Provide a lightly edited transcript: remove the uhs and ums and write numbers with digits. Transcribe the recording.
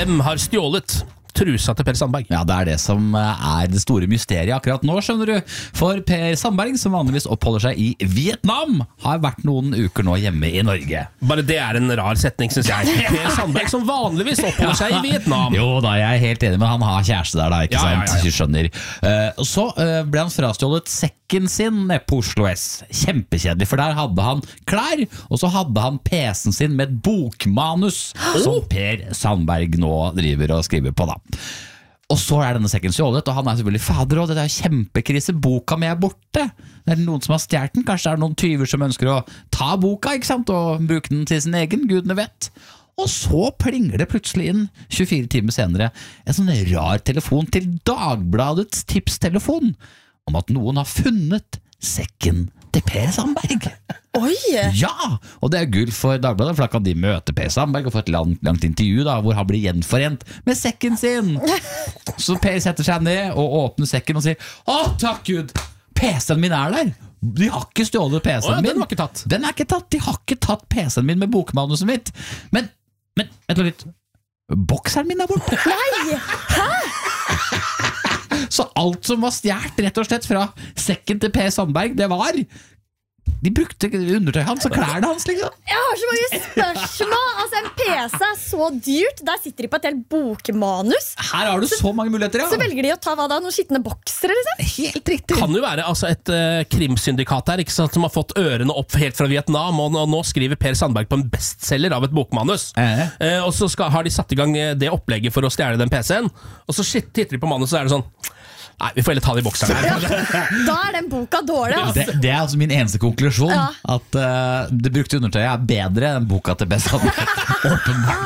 Hvem har stjålet trusa til Per Sandberg? Ja, det det som det store mysteriet akkurat nå, skjønner du. For Per Sandberg, som vanligvis oppholder seg i Vietnam, har vært noen uker nå hjemme i Norge. Bare det en rar setning, synes jeg. Per Sandberg som vanligvis oppholder seg i Vietnam. Jo da, jeg helt enig, men han har kjæreste der da, ikke sant? Du skjønner. Og så ble han frastjålet sekken sin nede på Oslo S. Kjempekjedelig, for der hadde han klær, og så hadde han PC-en sin med et bokmanus, som Per Sandberg nå driver og skriver på da. Og så denne sekken stjålet, og han selvfølgelig fader, og det kjempekrise, boka mi borte. Det noen som har stjert den, kanskje det noen tyver som ønsker å ta boka, ikke sant, og bruke den til sin egen, gudene vet. Og så plinger det plutselig inn 24 timer senere en sånn rar telefon til Dagbladets tipstelefon om at noen har funnet sekken til Per Sandberg. Oi! Ja, og det gull for Dagbladet, for da kan de møte Per Sandberg og få et langt intervju da, hvor han blir gjenforent med sekken sin. Så Per setter seg ned og åpner sekken og sier: «Å, takk Gud, PC-en min der. De har ikke stjålet PC-en min. Den var ikke tatt. Den ikke tatt, de har ikke tatt PC-en min med bokmanuset mitt. Men, vent litt, bokseren min borte. Nei! Hæ? Så alt som var stjert rett og slett fra sekken til Per Sandberg, det var de brukte undertøy hans og klærne hans liksom. Jeg har så mange spørsmål. Altså, en PC så dyrt. Der sitter de på et helt bokmanus. Her har du så mange muligheter, ja. Så velger de å ta hva da? Noen skittende boksere, liksom? Helt riktig. Kan jo være altså, et krimsyndikat her, ikke sant, som har fått ørene opp helt fra Vietnam, og nå skriver Per Sandberg på en bestseller av et bokmanus. Og så har de satt i gang det opplegget for å stjele den PC-en, og så titter de på manuset, så det sånn: nei, vi får heller ta det i bokseren her. Da den boka dårlig, altså. Det altså min eneste konklusjon, at det brukte undertøyet bedre enn boka til Per Sandberg. Åpenbart.